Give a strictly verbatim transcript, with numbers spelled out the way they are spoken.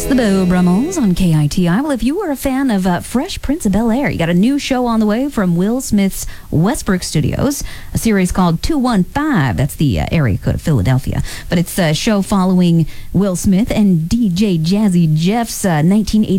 the Beau Brummels on K I T I. Well, if you were a fan of uh, Fresh Prince of Bel-Air, you got a new show on the way from Will Smith's Westbrook Studios, a series called two one five. That's the uh, area code of Philadelphia. But it's a show following Will Smith and D J Jazzy Jeff's uh, nineteen eighty